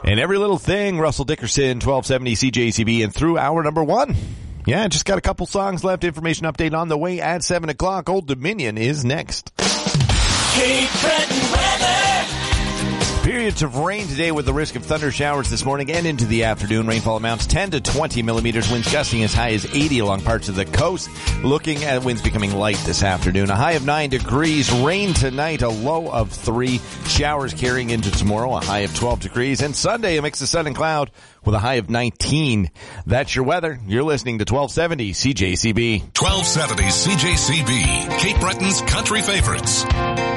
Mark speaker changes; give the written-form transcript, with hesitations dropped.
Speaker 1: And every little thing, Russell Dickerson, 1270 CJCB, and through hour number 1. Yeah, just got a couple songs left. Information update on the way at 7 o'clock. Old Dominion is next.
Speaker 2: Cape Breton weather.
Speaker 1: Periods of rain today with the risk of thunder showers this morning and into the afternoon. Rainfall amounts 10 to 20 millimeters. Winds gusting as high as 80 along parts of the coast. Looking at winds becoming light this afternoon. A high of 9 degrees. Rain tonight, a low of 3. Showers carrying into tomorrow, a high of 12 degrees. And Sunday, a mix of sun and cloud with a high of 19. That's your weather. You're listening to 1270 CJCB.
Speaker 3: 1270 CJCB, Cape Breton's country favorites.